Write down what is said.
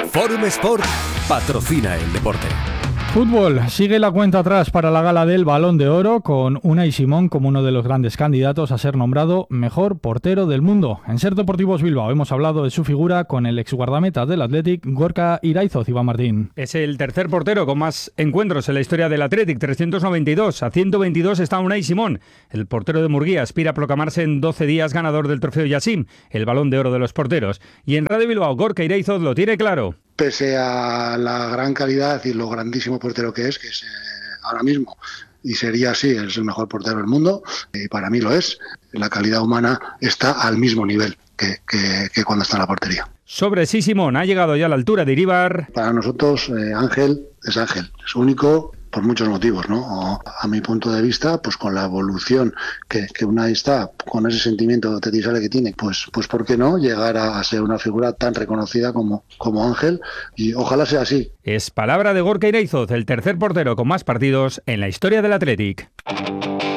Forum Sport patrocina el deporte. Fútbol, sigue la cuenta atrás para la gala del Balón de Oro con Unai Simón como uno de los grandes candidatos a ser nombrado mejor portero del mundo. En Ser Deportivos Bilbao hemos hablado de su figura con el exguardameta del Athletic, Gorka Iraizoz. Iván Martín. Es el tercer portero con más encuentros en la historia del Athletic, 392. A 122 está Unai Simón. El portero de Murguía aspira a proclamarse en 12 días ganador del trofeo Yassim, el Balón de Oro de los porteros. Y en Radio Bilbao, Gorka Iraizoz lo tiene claro. Pese a la gran calidad y lo grandísimo portero que es ahora mismo, y sería así, es el mejor portero del mundo, y para mí lo es, la calidad humana está al mismo nivel que cuando está en la portería. Sobre sí, Simón ha llegado ya a la altura de Iríbar. Para nosotros, Ángel, es único por muchos motivos, ¿no? A mi punto de vista, pues con la evolución que Unai está, con ese sentimiento tetisale que tiene, pues ¿por qué no llegar a ser una figura tan reconocida como Ángel? Y ojalá sea así. Es palabra de Gorka Iraizoz, el tercer portero con más partidos en la historia del Athletic.